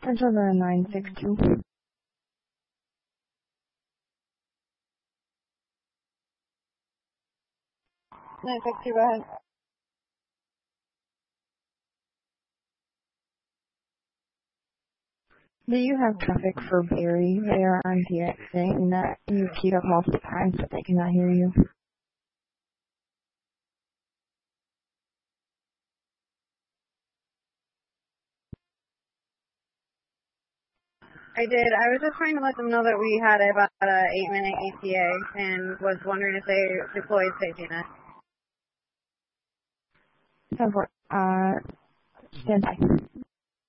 Enter the 962. 962, go ahead. Do you have traffic for Barry there on DX saying that you keyed up multiple times but they cannot hear you? I did. I was just trying to let them know that we had about an 8-minute ETA and was wondering if they deployed safety net. Stand by.